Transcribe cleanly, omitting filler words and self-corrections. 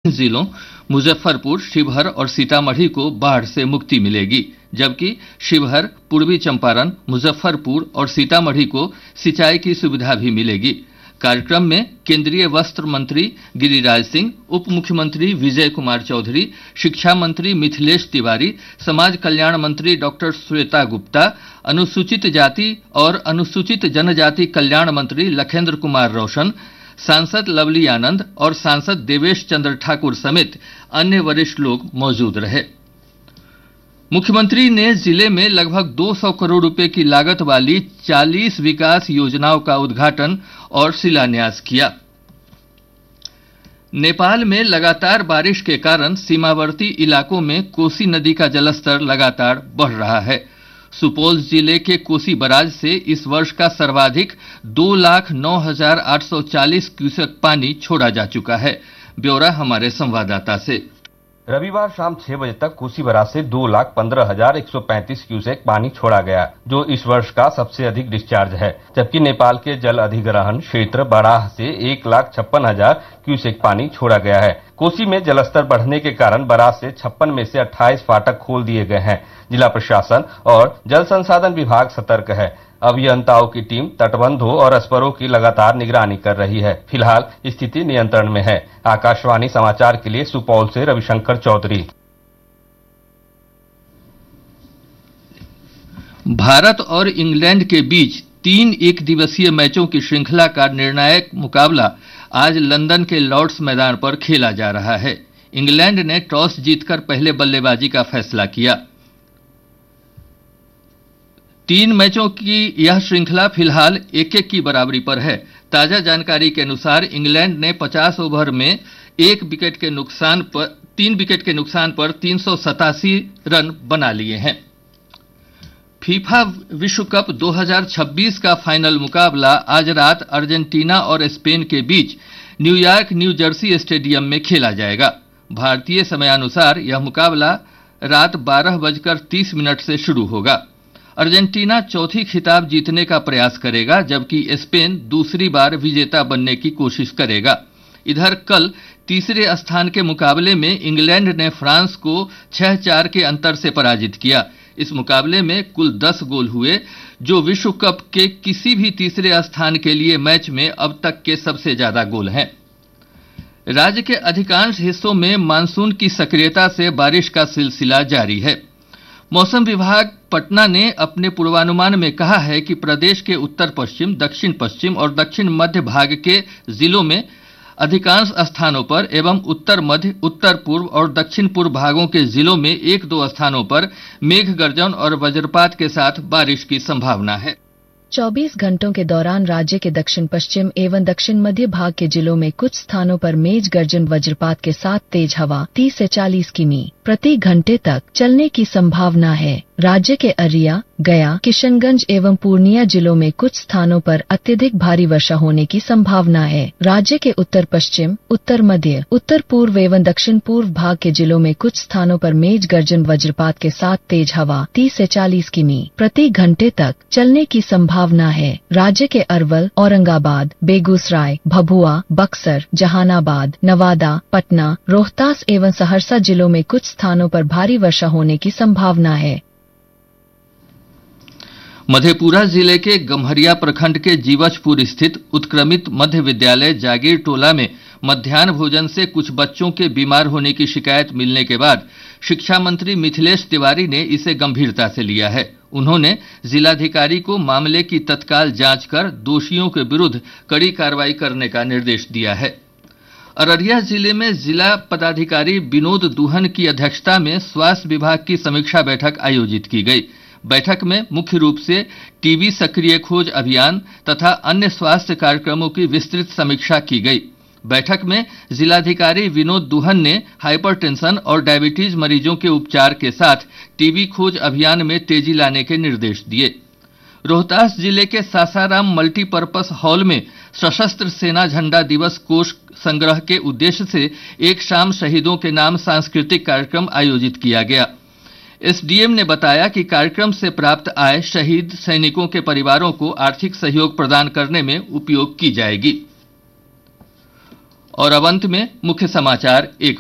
जिलों मुजफ्फरपुर, शिवहर और सीतामढ़ी को बाढ़ से मुक्ति मिलेगी, जबकि शिवहर, पूर्वी चंपारण, मुजफ्फरपुर और सीतामढ़ी को सिंचाई की सुविधा भी मिलेगी। कार्यक्रम में केंद्रीय वस्त्र मंत्री गिरिराज सिंह, उप मुख्यमंत्री विजय कुमार चौधरी, शिक्षा मंत्री मिथिलेश तिवारी, समाज कल्याण मंत्री डॉक्टर श्वेता गुप्ता, अनुसूचित जाति और अनुसूचित जनजाति कल्याण मंत्री लखेंद्र कुमार रोशन, सांसद लवली आनंद और सांसद देवेश चंद्र ठाकुर समेत अन्य वरिष्ठ लोग मौजूद रहे। मुख्यमंत्री ने जिले में लगभग 200 करोड़ रुपए की लागत वाली 40 विकास योजनाओं का उद्घाटन और शिलान्यास किया। नेपाल में लगातार बारिश के कारण सीमावर्ती इलाकों में कोसी नदी का जलस्तर लगातार बढ़ रहा है। सुपौल जिले के कोसी बराज से इस वर्ष का सर्वाधिक 2,09,840 क्यूसेक पानी छोड़ा जा चुका है। ब्यौरा हमारे संवाददाता से। रविवार शाम 6 बजे तक कोसी बराज से 2,15,135 क्यूसेक पानी छोड़ा गया, जो इस वर्ष का सबसे अधिक डिस्चार्ज है। जबकि नेपाल के जल अधिग्रहण क्षेत्र बराह से 1,56,000 क्यूसेक पानी छोड़ा गया है। कोसी में जलस्तर बढ़ने के कारण बराज से 56 में से 28 फाटक खोल दिए गए हैं। जिला प्रशासन और जल संसाधन विभाग सतर्क है। अभियंताओं की टीम तटबंधों और अस्परों की लगातार निगरानी कर रही है। फिलहाल स्थिति नियंत्रण में है। आकाशवाणी समाचार के लिए सुपौल से रविशंकर चौधरी। भारत और इंग्लैंड के बीच 3 एकदिवसीय मैचों की श्रृंखला का निर्णायक मुकाबला आज लंदन के लॉर्ड्स मैदान पर खेला जा रहा है। इंग्लैंड ने टॉस जीतकर पहले बल्लेबाजी का फैसला किया। 3 मैचों की यह श्रृंखला फिलहाल 1-1 की बराबरी पर है। ताजा जानकारी के अनुसार इंग्लैंड ने 50 ओवर में 3 विकेट के नुकसान पर 387 रन बना लिए हैं। फीफा विश्व कप 2026 का फाइनल मुकाबला आज रात अर्जेंटीना और स्पेन के बीच न्यूयॉर्क न्यू जर्सी स्टेडियम में खेला जाएगा। भारतीय समयानुसार यह मुकाबला रात 12:30 से शुरू होगा। अर्जेंटीना चौथी खिताब जीतने का प्रयास करेगा, जबकि स्पेन दूसरी बार विजेता बनने की कोशिश करेगा। इधर कल तीसरे स्थान के मुकाबले में इंग्लैंड ने फ्रांस को 6-4 के अंतर से पराजित किया। इस मुकाबले में कुल 10 गोल हुए, जो विश्व कप के किसी भी तीसरे स्थान के लिए मैच में अब तक के सबसे ज्यादा गोल हैं। राज्य के अधिकांश हिस्सों में मानसून की सक्रियता से बारिश का सिलसिला जारी है। मौसम विभाग पटना ने अपने पूर्वानुमान में कहा है कि प्रदेश के उत्तर पश्चिम, दक्षिण पश्चिम और दक्षिण मध्य भाग के जिलों में अधिकांश स्थानों पर एवं उत्तर मध्य, उत्तर पूर्व और दक्षिण पूर्व भागों के जिलों में 1-2 स्थानों पर मेघ गर्जन और वज्रपात के साथ बारिश की संभावना है। 24 घंटों के दौरान राज्य के दक्षिण पश्चिम एवं दक्षिण मध्य भाग के जिलों में कुछ स्थानों पर मेघ गर्जन वज्रपात के साथ तेज हवा 30 से 40 किमी प्रति घंटे तक चलने की संभावना है। राज्य के अररिया, गया, किशनगंज एवं पूर्णिया जिलों में कुछ स्थानों पर अत्यधिक भारी वर्षा होने की संभावना है। राज्य के उत्तर पश्चिम, उत्तर मध्य, उत्तर पूर्व एवं दक्षिण पूर्व भाग के जिलों में कुछ स्थानों पर मेघ गर्जन वज्रपात के साथ तेज हवा 30 से 40 किमी प्रति घंटे तक चलने की संभावना है। राज्य के अरवल, औरंगाबाद, बेगूसराय, भभुआ, बक्सर, जहानाबाद, नवादा, पटना, रोहतास एवं सहरसा जिलों में कुछ स्थानों पर भारी वर्षा होने की संभावना है। मधेपुरा जिले के गम्हरिया प्रखंड के जीवछपुर स्थित उत्क्रमित मध्य विद्यालय जागीर टोला में मध्याह्न भोजन से कुछ बच्चों के बीमार होने की शिकायत मिलने के बाद शिक्षा मंत्री मिथिलेश तिवारी ने इसे गंभीरता से लिया है। उन्होंने जिलाधिकारी को मामले की तत्काल जांच कर दोषियों के विरुद्ध कड़ी कार्रवाई करने का निर्देश दिया है। अररिया जिले में जिला पदाधिकारी विनोद दुहन की अध्यक्षता में स्वास्थ्य विभाग की समीक्षा बैठक आयोजित की गई। बैठक में मुख्य रूप से टीबी सक्रिय खोज अभियान तथा अन्य स्वास्थ्य कार्यक्रमों की विस्तृत समीक्षा की गई। बैठक में जिलाधिकारी विनोद दुहन ने हाइपरटेंशन और डायबिटीज मरीजों के उपचार के साथ टीबी खोज अभियान में तेजी लाने के निर्देश दिए। रोहतास जिले के सासाराम मल्टीपर्पस हॉल में सशस्त्र सेना झंडा दिवस कोष संग्रह के उद्देश्य से एक शाम शहीदों के नाम सांस्कृतिक कार्यक्रम आयोजित किया गया। एसडीएम ने बताया कि कार्यक्रम से प्राप्त आय शहीद सैनिकों के परिवारों को आर्थिक सहयोग प्रदान करने में उपयोग की जाएगी। और अब अंत में मुख्य समाचार एक